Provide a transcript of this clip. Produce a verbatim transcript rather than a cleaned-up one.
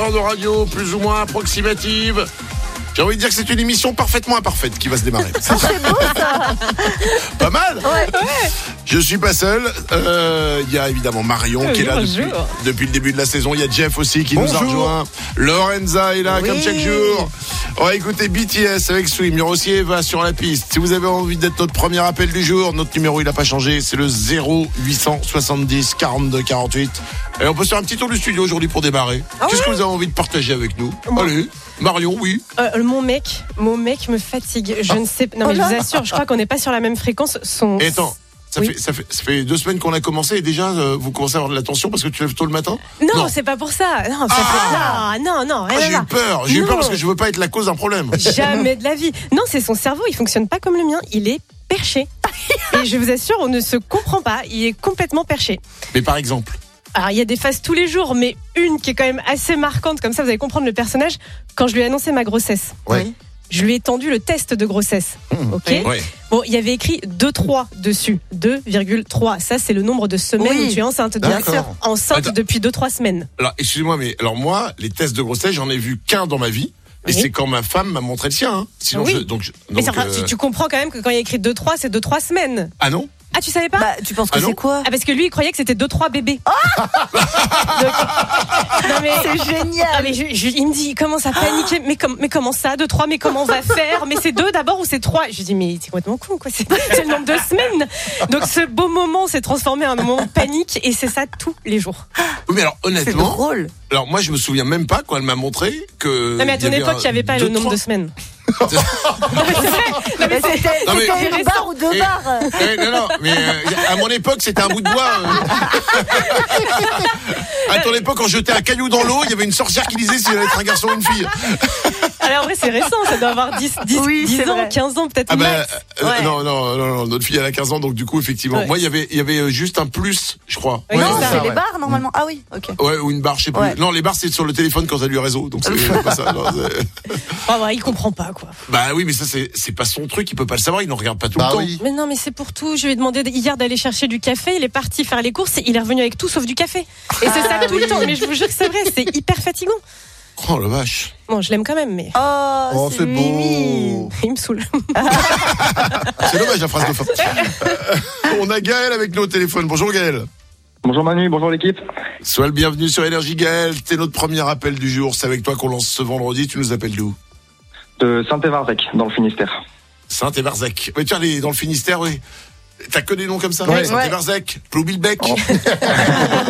De radio plus ou moins approximative. J'ai envie de dire que c'est une émission parfaitement imparfaite qui va se démarrer. C'est beau ça. Pas mal. Ouais. Je suis pas seul. Il euh, y a évidemment Marion oui, qui est là depuis, depuis le début de la saison. Il y a Jeff aussi qui bonjour. nous a rejoint. Lorenza est là oui. comme chaque jour. On va écouter B T S avec Swim. Il y aura aussi Eva sur la piste. Si vous avez envie d'être notre premier appel du jour, notre numéro il n'a pas changé. C'est le zéro huit cent soixante-dix quarante-deux quarante-huit. Et on peut se faire un petit tour du studio aujourd'hui pour démarrer. Ah Qu'est-ce ouais. que vous avez envie de partager avec nous? Bon. Allez, Marion, oui. Euh, mon mec, mon mec me fatigue. Je ah. ne sais pas. Non, mais je vous assure, je crois qu'on n'est pas sur la même fréquence. Son... Et attends. Ça, oui. fait, ça, fait, ça fait deux semaines qu'on a commencé et déjà euh, vous commencez à avoir de l'attention parce que tu lèves tôt le matin? Non, non. c'est pas pour ça. Non, c'est ah. pas... non, non, rien ah, j'ai eu peur. J'ai non. eu peur parce que je veux pas être la cause d'un problème. Jamais de la vie. Non, c'est son cerveau. Il fonctionne pas comme le mien. Il est perché. Et je vous assure, on ne se comprend pas. Il est complètement perché. Mais par exemple? Alors, il y a des phases tous les jours, mais une qui est quand même assez marquante. Comme ça, vous allez comprendre le personnage. Quand je lui ai annoncé ma grossesse. Ouais. Je lui ai tendu le test de grossesse. Mmh, ok. Ouais. Bon, il y avait écrit deux virgule trois dessus. deux virgule trois. Ça, c'est le nombre de semaines oui. où tu es enceinte. Bien sûr. Enceinte Attends. depuis deux trois semaines. Alors, excusez-moi, mais alors moi, les tests de grossesse, j'en ai vu qu'un dans ma vie. Et oui. c'est quand ma femme m'a montré le sien. Hein. Sinon, oui. je, donc, donc, mais enfin, euh... tu, tu comprends quand même que quand il y a écrit deux trois, c'est deux trois semaines. Ah non? Ah, tu savais pas? Bah, tu penses que ah c'est quoi? Ah, parce que lui, il croyait que c'était deux trois bébés. Oh donc, non, mais, c'est génial. Ah, mais je, je, il me dit, il commence à paniquer. mais, com, mais comment ça, deux trois? Mais comment on va faire? Mais c'est deux d'abord ou c'est trois? Je lui dis, mais c'est complètement con, quoi. C'est, c'est le nombre de semaines. Donc, ce beau moment s'est transformé en un moment de panique et c'est ça tous les jours. Oui, mais alors, honnêtement. C'est drôle. Alors, moi, je me souviens même pas quand elle m'a montré que. Non, mais à ton époque, il n'y avait pas le nombre de semaines. non, mais c'est vrai. Non, mais c'était, non, mais, c'était une barre ou deux et, barres. Et, non, non, mais euh, à mon époque, c'était un bout de bois. Euh. À ton époque, quand je jetais un caillou dans l'eau, il y avait une sorcière qui disait si elle allait être un garçon ou une fille. Alors, en vrai, c'est récent, ça doit avoir dix, dix, oui, dix ans, vrai. quinze ans, peut-être. Ah ben, max. Euh, ouais. non, non, non, non, notre fille, elle a quinze ans, donc du coup, effectivement. Ouais. Moi, il y avait, il y avait juste un plus, je crois. Oui, ouais, non, c'est, c'est ça, les ouais. barres, normalement. Ah oui, ok. Ouais, ou une barre, je sais plus. Ouais. Non, les barres, c'est sur le téléphone quand t'as du réseau, donc c'est pas ça. Non, c'est... Ah ouais, il comprend pas, quoi. Bah oui, mais ça, c'est, c'est pas son truc, il peut pas le savoir, il ne regarde pas tout bah le oui. temps. Mais non, mais c'est pour tout. Je lui ai demandé hier d'aller chercher du café, il est parti faire les courses, et il est revenu avec tout sauf du café. Et c'est ah, ça tout oui. le temps. Mais je vous jure que c'est vrai, c'est hyper fatigant. Oh la vache. Bon, je l'aime quand même, mais. Oh, oh c'est, c'est beau. Il me saoule. C'est dommage la phrase de fin. On a Gaël avec nous au téléphone. Bonjour Gaël. Bonjour Manu, bonjour l'équipe. Sois le bienvenu sur Énergie Gaël. T'es notre premier appel du jour. C'est avec toi qu'on lance ce vendredi. Tu nous appelles d'où? De Saint-Évarzec, dans le Finistère. Saint-Évarzec. Oui, tiens, les, dans le Finistère, oui. T'as que des noms comme ça? Ouais. Saint-Évarzec, Ploubilbec. Oh.